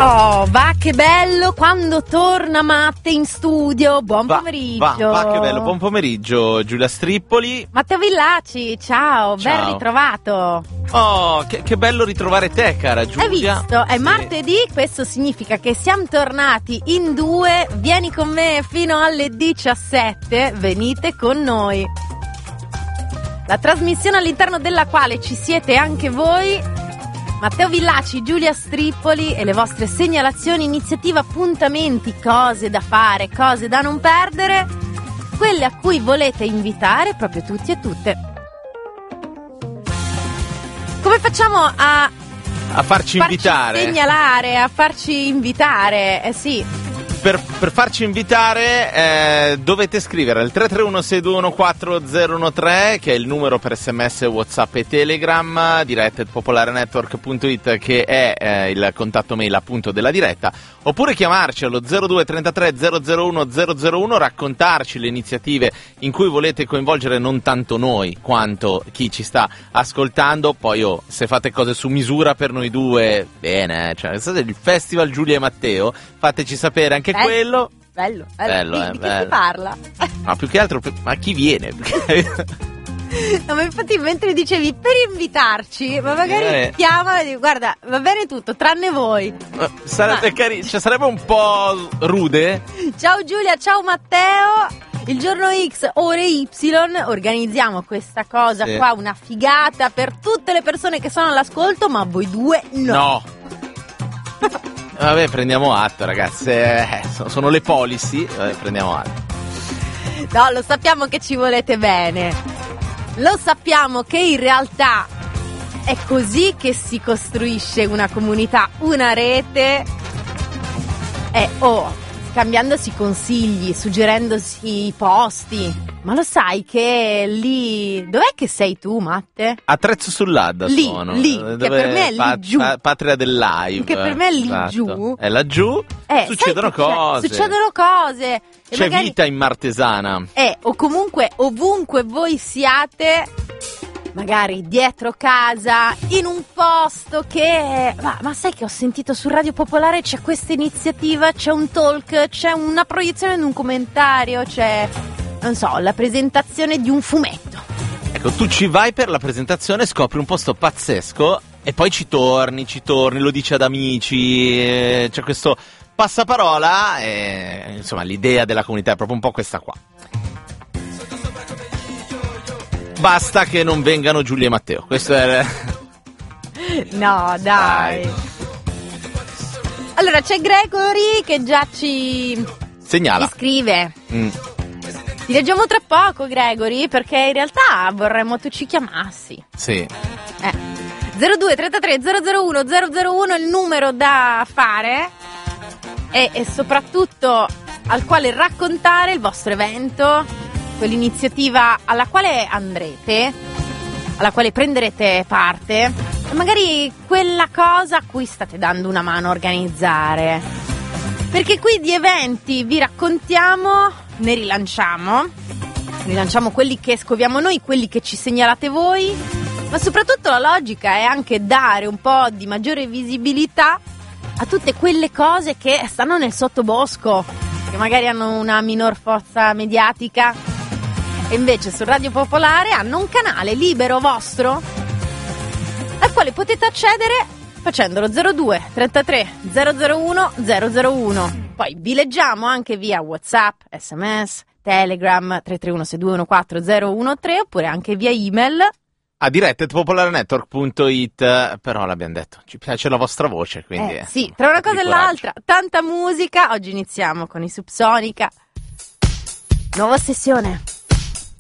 Oh, va che bello quando torna Matte in studio. Buon pomeriggio. Va che bello, buon pomeriggio Giulia Strippoli. Matteo Villaci, ciao, ben ritrovato. Oh, che bello ritrovare te, cara Giulia. Hai visto? È martedì, questo significa che siamo tornati in due. Vieni con me fino alle 17, venite con noi. La trasmissione all'interno della quale ci siete anche voi. Matteo Villaci, Giulia Strippoli e le vostre segnalazioni, iniziative, appuntamenti, cose da fare, cose da non perdere, quelle a cui volete invitare proprio tutti e tutte. Come facciamo a farci invitare? Segnalare, a farci invitare, sì. Per farci invitare dovete scrivere al 331-621-4013, che è il numero per SMS, WhatsApp e Telegram, diretta@popolarenetwork.it, che è il contatto mail appunto della diretta, oppure chiamarci allo 0233 001 001, raccontarci le iniziative in cui volete coinvolgere non tanto noi quanto chi ci sta ascoltando. Poi se fate cose su misura per noi due, bene, cioè il Festival Giulia e Matteo, fateci sapere anche quello. Bello. Di che bello. si parla? Ma più che altro, ma chi viene? No, ma infatti mentre dicevi per invitarci, ma magari chiama e dici, guarda, va bene tutto, tranne voi. Sarebbe carino, cioè sarebbe un po' rude. Ciao Giulia, ciao Matteo. Il giorno X, ore Y, organizziamo questa cosa qua, una figata per tutte le persone che sono all'ascolto, ma voi due no. Vabbè, prendiamo atto, ragazzi. Sono le policy. Vabbè, prendiamo atto. No, lo sappiamo che ci volete bene. Lo sappiamo che in realtà è così che si costruisce una comunità, una rete. Scambiandosi consigli, suggerendosi i posti. Ma lo sai che lì... Dov'è che sei tu, Matte? A Trezzo sull'Adda sono. Lì, che per me è lì giù. Patria del live. Che per me è lì giù. È giù. Laggiù. Succedono cose. Succedono cose. C'è magari vita in Martesana. O comunque ovunque voi siate, magari dietro casa, in un posto che... Ma sai che ho sentito su Radio Popolare c'è questa iniziativa, c'è un talk, c'è una proiezione di un documentario, c'è... non so, la presentazione di un fumetto. Ecco, tu ci vai per la presentazione, scopri un posto pazzesco e poi ci torni, lo dici ad amici, c'è questo passaparola e insomma l'idea della comunità è proprio un po' questa qua. Basta che non vengano Giulia e Matteo, questo è... No, dai. Allora c'è Gregory che già ci segnala, ci scrive. Ti leggiamo tra poco, Gregory, perché in realtà vorremmo tu ci chiamassi. Sì. 02 33 001 001 è il numero da fare e soprattutto al quale raccontare il vostro evento, quell'iniziativa alla quale andrete, alla quale prenderete parte, e magari quella cosa a cui state dando una mano a organizzare. Perché qui di eventi vi raccontiamo, ne rilanciamo quelli che scoviamo noi, quelli che ci segnalate voi, ma soprattutto la logica è anche dare un po' di maggiore visibilità a tutte quelle cose che stanno nel sottobosco, che magari hanno una minor forza mediatica e invece su Radio Popolare hanno un canale libero vostro al quale potete accedere facendolo 02 33 001 001. Poi vi leggiamo anche via WhatsApp, SMS, Telegram 331 621 4013 oppure anche via email a diretta@popolarenetwork.it. Però l'abbiamo detto, ci piace la vostra voce, quindi sì, tra una cosa e l'altra, tanta musica. Oggi iniziamo con i Subsonica. Nuova sessione.